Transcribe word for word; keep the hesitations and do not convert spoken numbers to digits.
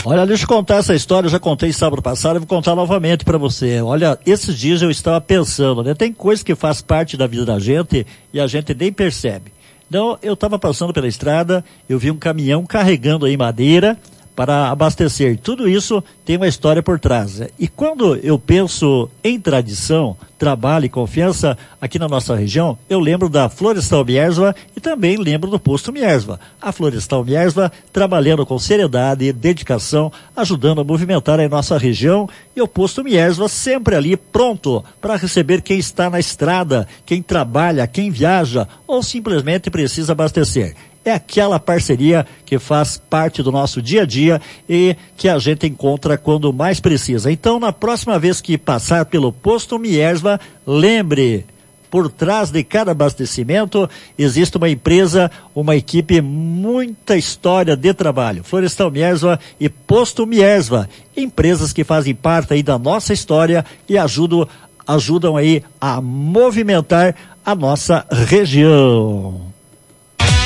Olha, deixa eu contar essa história, eu já contei sábado passado, eu vou contar novamente para você. Olha, esses dias eu estava pensando, né? Tem coisa que faz parte da vida da gente e a gente nem percebe. Então, eu estava passando pela estrada, eu vi um caminhão carregando aí madeira para abastecer. Tudo isso tem uma história por trás. E quando eu penso em tradição, trabalho e confiança aqui na nossa região, eu lembro da Florestal Miersva e também lembro do Posto Miersva. A Florestal Miersva trabalhando com seriedade e dedicação, ajudando a movimentar a nossa região, e o Posto Miersva sempre ali pronto para receber quem está na estrada, quem trabalha, quem viaja ou simplesmente precisa abastecer. É aquela parceria que faz parte do nosso dia a dia e que a gente encontra quando mais precisa. Então, na próxima vez que passar pelo Posto Miersva, lembre, por trás de cada abastecimento existe uma empresa, uma equipe, muita história de trabalho. Florestal Miersva e Posto Miersva, empresas que fazem parte aí da nossa história e ajudam, ajudam aí a movimentar a nossa região.